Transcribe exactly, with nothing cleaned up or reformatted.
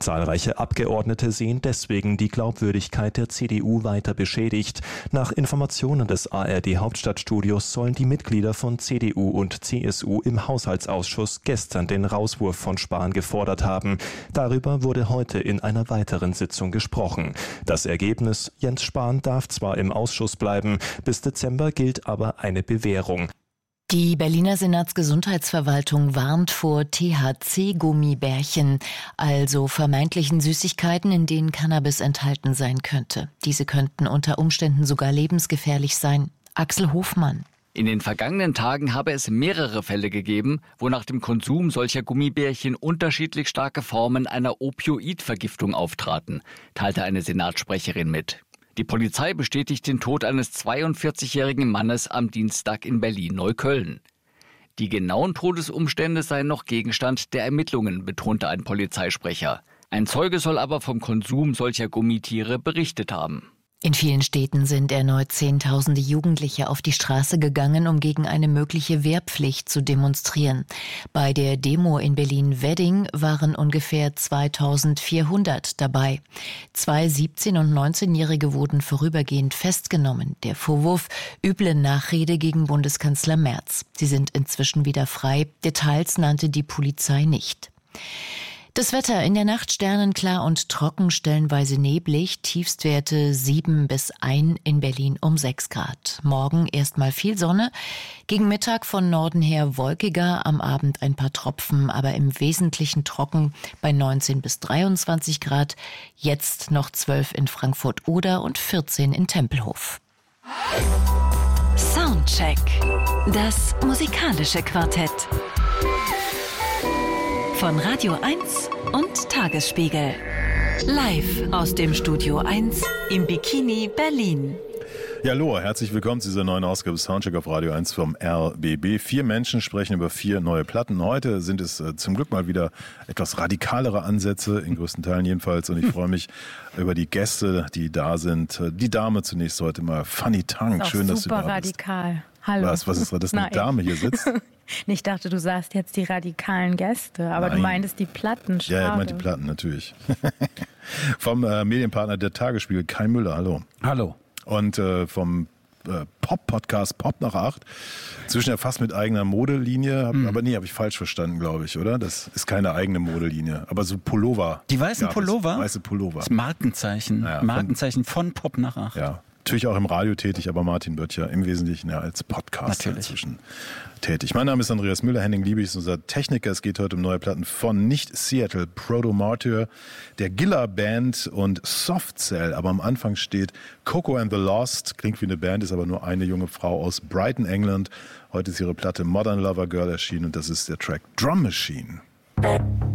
Zahlreiche Abgeordnete sehen deswegen die Glaubwürdigkeit der C D U weiter beschädigt. Nach Informationen des A R D-Hauptstadtstudios sollen die Mitglieder von C D U und C S U im Haushaltsausschuss gestern den Rauswurf von Spahn gefordert haben. Darüber wurde heute in einer weiteren Sitzung gesprochen. Das Ergebnis: Jens Spahn darf zwar im Ausschuss bleiben, bis Dezember gilt aber eine Bewährung. Die Berliner Senatsgesundheitsverwaltung warnt vor T H C-Gummibärchen, also vermeintlichen Süßigkeiten, in denen Cannabis enthalten sein könnte. Diese könnten unter Umständen sogar lebensgefährlich sein. Axel Hofmann. In den vergangenen Tagen habe es mehrere Fälle gegeben, wo nach dem Konsum solcher Gummibärchen unterschiedlich starke Formen einer Opioidvergiftung auftraten, teilte eine Senatssprecherin mit. Die Polizei bestätigt den Tod eines zweiundvierzigjährigen Mannes am Dienstag in Berlin-Neukölln. Die genauen Todesumstände seien noch Gegenstand der Ermittlungen, betonte ein Polizeisprecher. Ein Zeuge soll aber vom Konsum solcher Gummitiere berichtet haben. In vielen Städten sind erneut Zehntausende Jugendliche auf die Straße gegangen, um gegen eine mögliche Wehrpflicht zu demonstrieren. Bei der Demo in Berlin-Wedding waren ungefähr zweitausendvierhundert dabei. Zwei siebzehn- und neunzehnjährige wurden vorübergehend festgenommen. Der Vorwurf: üble Nachrede gegen Bundeskanzler Merz. Sie sind inzwischen wieder frei. Details nannte die Polizei nicht. Das Wetter: in der Nacht sternenklar und trocken, stellenweise neblig, Tiefstwerte sieben bis eins, in Berlin um sechs Grad. Morgen erstmal viel Sonne, gegen Mittag von Norden her wolkiger, am Abend ein paar Tropfen, aber im Wesentlichen trocken bei neunzehn bis dreiundzwanzig Grad. Jetzt noch zwölf in Frankfurt-Oder und vierzehn in Tempelhof. Soundcheck, das musikalische Quartett. Von Radio eins und Tagesspiegel. Live aus dem Studio eins im Bikini Berlin. Ja, hallo, herzlich willkommen zu dieser neuen Ausgabe Soundcheck auf Radio eins vom R B B. Vier Menschen sprechen über vier neue Platten. Heute sind es äh, zum Glück mal wieder etwas radikalere Ansätze, in größten Teilen jedenfalls. Und ich freue mich über die Gäste, die da sind. Die Dame zunächst heute mal, Fanny Tank. Schön, dass du da bist. Super radikal. Hallo. Was, was ist das, dass eine Dame hier sitzt? Ich dachte, du sagst jetzt die radikalen Gäste, aber Nein. Du meintest die Platten. Schade. Ja, ich meinte die Platten, natürlich. Vom äh, Medienpartner der Tagesspiegel, Kai Müller, hallo. Hallo. Und äh, vom äh, Pop-Podcast Pop nach acht, zwischen ja fast mit eigener Modelinie, hab, mhm. aber nee, habe ich falsch verstanden, glaube ich, oder? Das ist keine eigene Modelinie, aber so Pullover. Die weißen Pullover? Weiße Pullover. Das Markenzeichen, ja, Markenzeichen von, von Pop nach acht. Ja. Natürlich auch im Radio tätig, aber Martin wird ja im Wesentlichen ja als Podcaster Natürlich. inzwischen tätig. Mein Name ist Andreas Müller, Henning Liebig ist unser Techniker. Es geht heute um neue Platten von nicht Seattle, Proto Martyr, der Gilla Band und Soft Cell. Aber am Anfang steht Coco and the Lost, klingt wie eine Band, ist aber nur eine junge Frau aus Brighton, England. Heute ist ihre Platte Modern Lover Girl erschienen und das ist der Track Drum Machine.